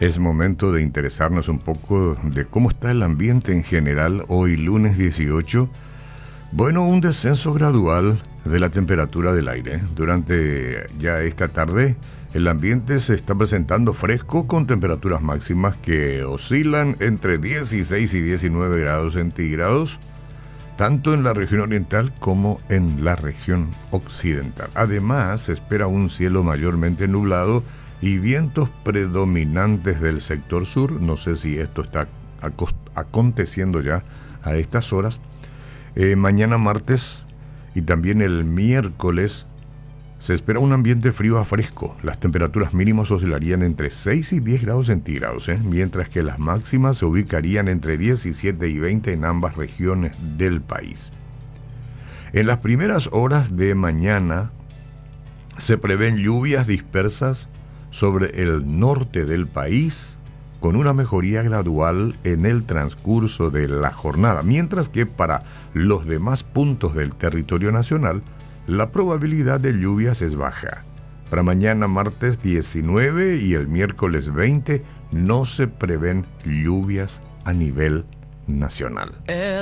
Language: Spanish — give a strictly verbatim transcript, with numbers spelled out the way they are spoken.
Es momento de interesarnos un poco de cómo está el ambiente en general hoy lunes dieciocho. Bueno, un descenso gradual de la temperatura del aire. Durante ya esta tarde, el ambiente se está presentando fresco con temperaturas máximas que oscilan entre dieciséis y diecinueve grados centígrados, tanto en la región oriental como en la región occidental. Además, se espera un cielo mayormente nublado y vientos predominantes del sector sur. No sé si esto está aconteciendo ya a estas horas. Eh, mañana martes y también el miércoles se espera un ambiente frío a fresco. Las temperaturas mínimas oscilarían entre seis y diez grados centígrados, ¿eh? mientras que las máximas se ubicarían entre diecisiete y veinte en ambas regiones del país. En las primeras horas de mañana se prevén lluvias dispersas sobre el norte del país, con una mejoría gradual en el transcurso de la jornada, mientras que para los demás puntos del territorio nacional, la probabilidad de lluvias es baja. Para mañana martes diecinueve y el miércoles veinte no se prevén lluvias a nivel nacional.